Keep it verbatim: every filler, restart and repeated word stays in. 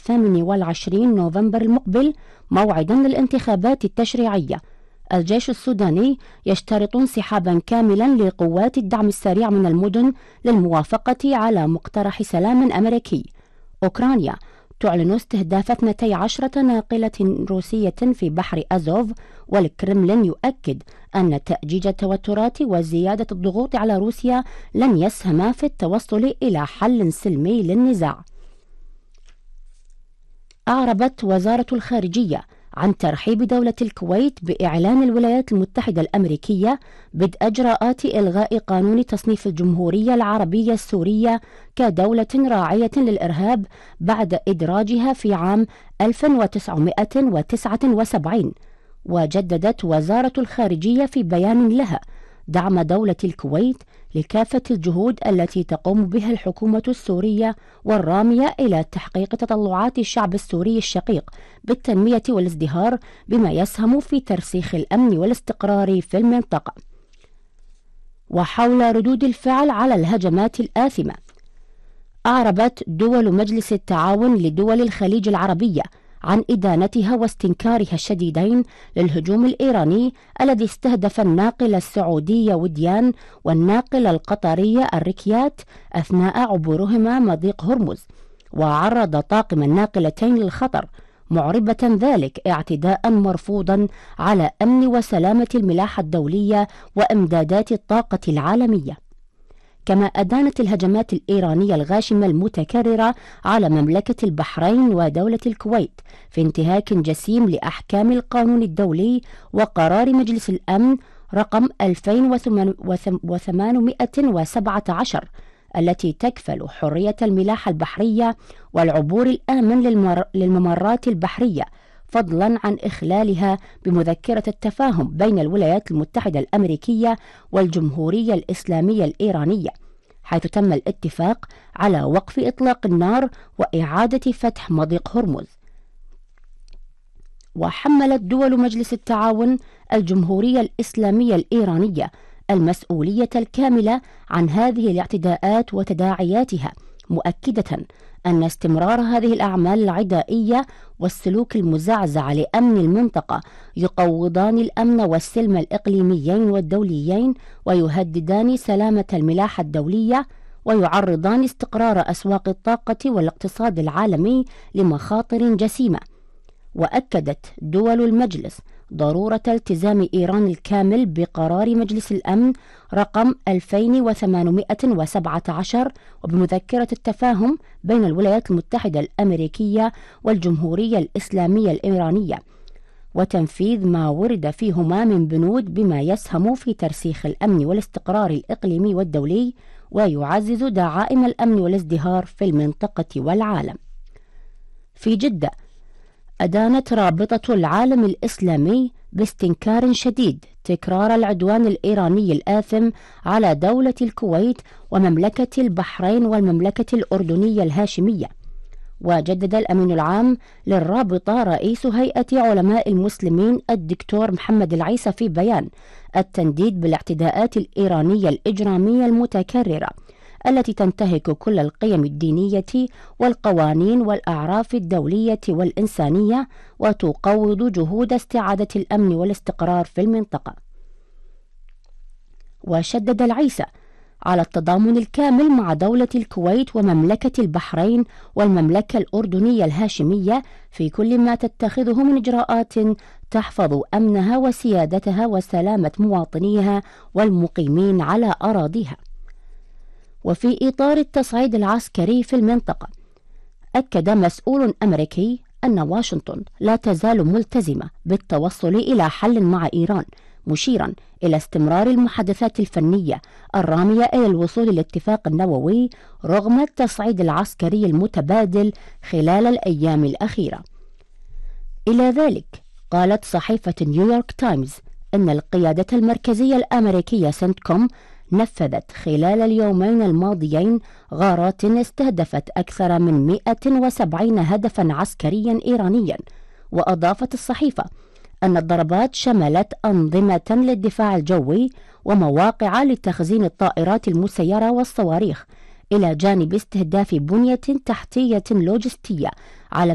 الثامن والعشرين نوفمبر المقبل موعدا للانتخابات التشريعية. الجيش السوداني يشترط انسحابا كاملا لقوات الدعم السريع من المدن للموافقة على مقترح سلام أمريكي. أوكرانيا تعلن استهداف اثنتي عشرة ناقلة روسية في بحر أزوف، والكرملين يؤكد أن تأجيج التوترات وزيادة الضغوط على روسيا لن يسهما في التوصل إلى حل سلمي للنزاع. أعربت وزارة الخارجية عن ترحيب دولة الكويت بإعلان الولايات المتحدة الأمريكية بدء إجراءات إلغاء قانون تصنيف الجمهورية العربية السورية كدولة راعية للإرهاب بعد إدراجها في عام ألف وتسعمائة وتسعة وسبعين. وجددت وزارة الخارجية في بيان لها دعم دولة الكويت لكافة الجهود التي تقوم بها الحكومة السورية والرامية إلى تحقيق تطلعات الشعب السوري الشقيق بالتنمية والازدهار بما يسهم في ترسيخ الأمن والاستقرار في المنطقة. وحول ردود الفعل على الهجمات الآثمة، أعربت دول مجلس التعاون لدول الخليج العربية عن إدانتها واستنكارها الشديدين للهجوم الإيراني الذي استهدف الناقلة السعودية وديان والناقلة القطرية الركيات أثناء عبورهما مضيق هرمز، وعرض طاقم الناقلتين للخطر، معربة ذلك اعتداء مرفوضا على أمن وسلامة الملاحة الدولية وإمدادات الطاقة العالمية. كما أدانت الهجمات الإيرانية الغاشمة المتكررة على مملكة البحرين ودولة الكويت في انتهاك جسيم لأحكام القانون الدولي وقرار مجلس الأمن رقم ألفين وثمانمائة وسبعة عشر التي تكفل حرية الملاحة البحرية والعبور الآمن للممرات البحرية، فضلا عن إخلالها بمذكرة التفاهم بين الولايات المتحدة الأمريكية والجمهورية الإسلامية الإيرانية، حيث تم الاتفاق على وقف إطلاق النار وإعادة فتح مضيق هرمز. وحملت دول مجلس التعاون الجمهورية الإسلامية الإيرانية المسؤولية الكاملة عن هذه الاعتداءات وتداعياتها، مؤكدة أن استمرار هذه الأعمال العدائية والسلوك المزعزع لأمن المنطقة يقوضان الأمن والسلم الإقليميين والدوليين ويهددان سلامة الملاحة الدولية ويعرضان استقرار أسواق الطاقة والاقتصاد العالمي لمخاطر جسيمة. وأكدت دول المجلس ضرورة التزام إيران الكامل بقرار مجلس الأمن رقم ألفين وثمانمائة وسبعة عشر وبمذكرة التفاهم بين الولايات المتحدة الأمريكية والجمهورية الإسلامية الإيرانية، وتنفيذ ما ورد فيهما من بنود بما يسهم في ترسيخ الأمن والاستقرار الإقليمي والدولي ويعزز دعائم الأمن والازدهار في المنطقة والعالم. في جدة، أدانت رابطة العالم الإسلامي باستنكار شديد تكرار العدوان الإيراني الآثم على دولة الكويت ومملكة البحرين والمملكة الأردنية الهاشمية. وجدد الأمين العام للرابطة رئيس هيئة علماء المسلمين الدكتور محمد العيسى في بيان التنديد بالاعتداءات الإيرانية الإجرامية المتكررة التي تنتهك كل القيم الدينية والقوانين والأعراف الدولية والإنسانية وتقوض جهود استعادة الأمن والاستقرار في المنطقة. وشدد العيسى على التضامن الكامل مع دولة الكويت ومملكة البحرين والمملكة الأردنية الهاشمية في كل ما تتخذه من إجراءات تحفظ أمنها وسيادتها وسلامة مواطنيها والمقيمين على أراضيها. وفي إطار التصعيد العسكري في المنطقة، أكد مسؤول أمريكي أن واشنطن لا تزال ملتزمة بالتوصل إلى حل مع إيران، مشيرا إلى استمرار المحادثات الفنية الرامية إلى الوصول للاتفاق النووي رغم التصعيد العسكري المتبادل خلال الأيام الأخيرة. إلى ذلك قالت صحيفة نيويورك تايمز أن القيادة المركزية الأمريكية سنتكوم نفذت خلال اليومين الماضيين غارات استهدفت أكثر من مئة وسبعين هدفا عسكريا إيرانيا. وأضافت الصحيفة أن الضربات شملت أنظمة للدفاع الجوي ومواقع لتخزين الطائرات المسيرة والصواريخ، إلى جانب استهداف بنية تحتية لوجستية